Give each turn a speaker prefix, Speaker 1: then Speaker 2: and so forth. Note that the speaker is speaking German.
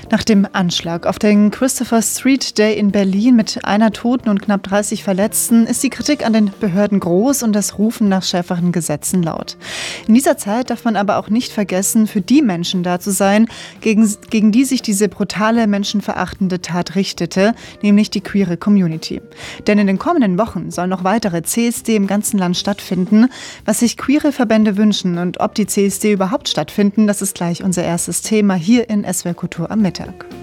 Speaker 1: Nach dem Anschlag auf den Christopher Street Day in Berlin mit einer Toten und knapp 30 Verletzten ist die Kritik an den Behörden groß und das Rufen nach schärferen Gesetzen laut. In dieser Zeit darf man aber auch nicht vergessen, für die Menschen da zu sein, gegen die sich diese brutale, menschenverachtende Tat richtete, nämlich die queere Community. Denn in den kommenden Wochen sollen noch weitere CSD im ganzen Land stattfinden. Was sich queere Verbände wünschen und ob die CSD überhaupt stattfinden, das ist gleich unser erstes Thema hier in SWR Kultur am Mittag.